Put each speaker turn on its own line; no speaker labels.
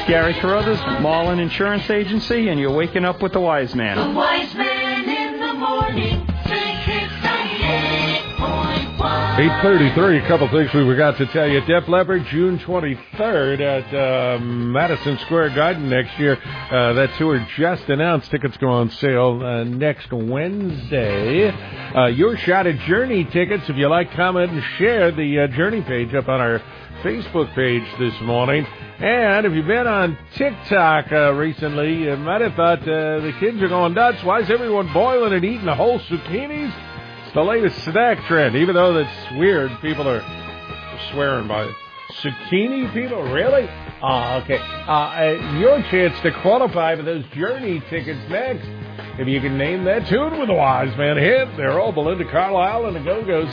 Gary Carruthers, Marlin Insurance Agency, and you're waking up with the Wise Man.
The Wise Man in the morning.
8:33, a couple things we forgot to tell you. Def Leppard, June 23rd at Madison Square Garden next year. That tour just announced. Tickets go on sale next Wednesday. Your shot at Journey tickets. If you like, comment, and share the Journey page up on our Facebook page this morning. And if you've been on TikTok recently, you might have thought the kids are going nuts. Why is everyone boiling and eating whole zucchinis? It's the latest snack trend. Even though that's weird, people are swearing by it. Zucchini, people? Really? Okay. Your chance to qualify for those Journey tickets next. If you can name that tune with the Wise Man hit, they're all Belinda Carlisle and the Go-Go's.